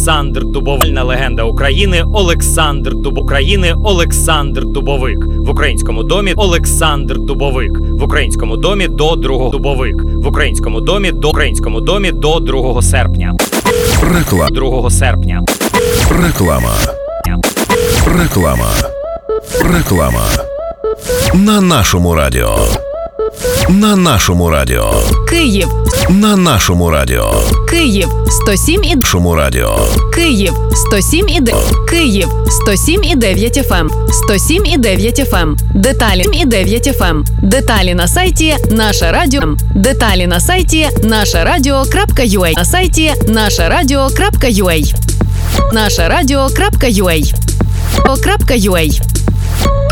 Олександр Дубовик. Легенда України Олександр Дубовик. В українському домі Олександр Дубовик. В українському домі до 2 Дубовик. В українському домі до 2 серпня. 2 серпня. Реклама. На нашому радіо. Київ. На нашому радіо. Київ 107 і Нашому радіо. Київ 107 і Київ 107,9 FM. 107,9 FM. Деталі 9 FM. Деталі на сайті Наше Радіо. Деталі на сайті нашерадіо.ua. На сайті нашерадіо.ua. Нашерадіо.ua.